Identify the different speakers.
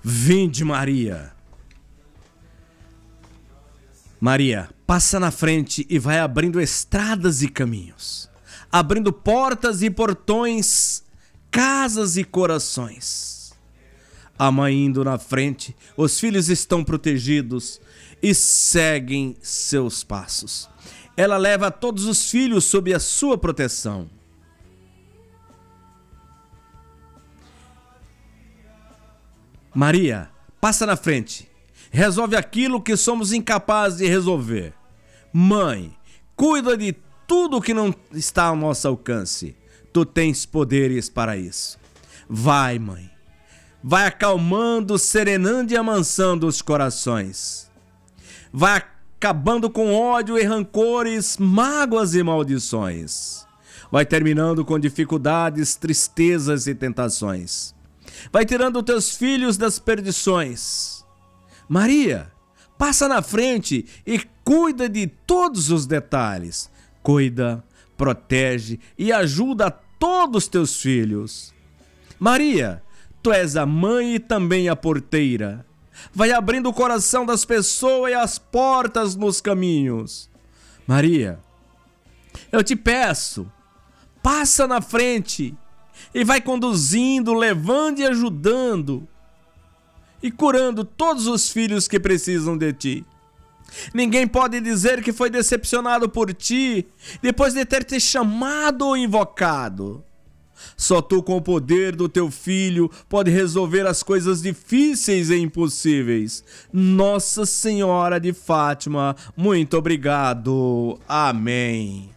Speaker 1: Vinde, Maria. Maria, passa na frente e vai abrindo estradas e caminhos, abrindo portas e portões, casas e corações. A mãe indo na frente, os filhos estão protegidos e seguem seus passos. Ela leva todos os filhos sob a sua proteção. Maria, passa na frente, resolve aquilo que somos incapazes de resolver. Mãe, cuida de tudo que não está ao nosso alcance. Tu tens poderes para isso. Vai, mãe. Vai acalmando, serenando e amansando os corações. Vai acabando com ódio e rancores, mágoas e maldições. Vai terminando com dificuldades, tristezas e tentações. Vai tirando teus filhos das perdições. Maria, passa na frente e cuida de todos os detalhes. Cuida, protege e ajuda a todos teus filhos. Maria, tu és a mãe e também a porteira. Vai abrindo o coração das pessoas e as portas nos caminhos. Maria, eu te peço, passa na frente e vai conduzindo, levando e ajudando e curando todos os filhos que precisam de ti. Ninguém pode dizer que foi decepcionado por ti depois de ter te chamado ou invocado. Só tu, com o poder do teu filho, pode resolver as coisas difíceis e impossíveis. Nossa Senhora de Fátima, muito obrigado. Amém.